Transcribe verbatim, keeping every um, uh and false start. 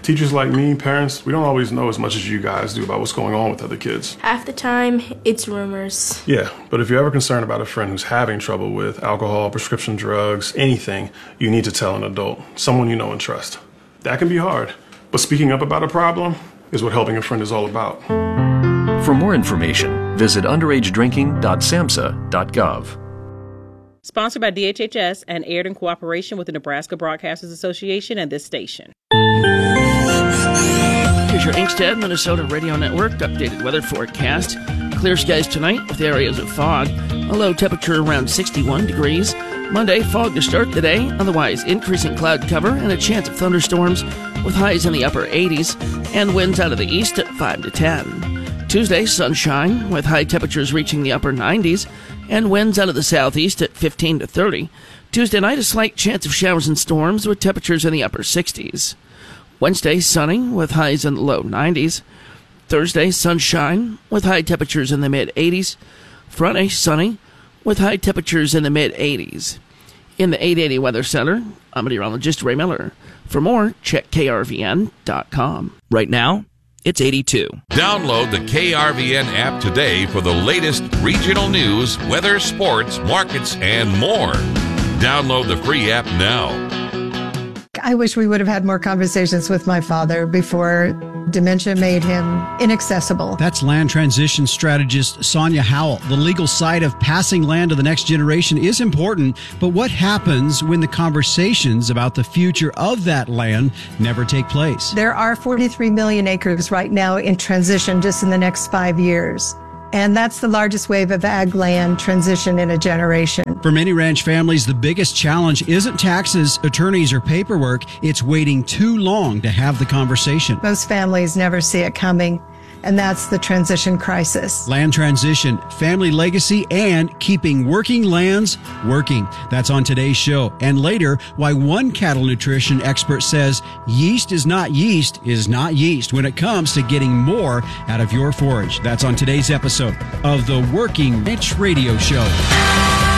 Teachers like me, parents, we don't always know as much as you guys do about what's going on with other kids. Half the time, it's rumors. Yeah, but if you're ever concerned about a friend who's having trouble with alcohol, prescription drugs, anything, you need to tell an adult, someone you know and trust. That can be hard, but speaking up about a problem is what helping a friend is all about. For more information, visit underage drinking dot samhsa dot gov. Sponsored by D H H S and aired in cooperation with the Nebraska Broadcasters Association and this station. Here's your Inkstead, Minnesota Radio Network updated weather forecast. Clear skies tonight with areas of fog. A low temperature around sixty-one degrees. Monday, fog to start the day. Otherwise, increasing cloud cover and a chance of thunderstorms with highs in the upper eighties and winds out of the east at five to ten. Tuesday, sunshine with high temperatures reaching the upper nineties and winds out of the southeast at fifteen to thirty. Tuesday night, a slight chance of showers and storms with temperatures in the upper sixties. Wednesday, sunny with highs in the low nineties. Thursday, sunshine with high temperatures in the mid-eighties. Friday, sunny with high temperatures in the mid-eighties. In the eight eighty Weather Center, I'm meteorologist Ray Miller. For more, check K R V N dot com. Right now, it's eighty-two. Download the K R V N app today for the latest regional news, weather, sports, markets, and more. Download the free app now. I wish we would have had more conversations with my father before dementia made him inaccessible. That's land transition strategist Sonia Howell. The legal side of passing land to the next generation is important, but what happens when the conversations about the future of that land never take place? There are forty-three million acres right now in transition just in the next five years. And that's the largest wave of ag land transition in a generation. For many ranch families, the biggest challenge isn't taxes, attorneys, or paperwork. It's waiting too long to have the conversation. Most families never see it coming, and that's the transition crisis. Land transition, family legacy, and keeping working lands working. That's on today's show. And later, why one cattle nutrition expert says yeast is not yeast is not yeast when it comes to getting more out of your forage. That's on today's episode of the Working Ranch Radio Show.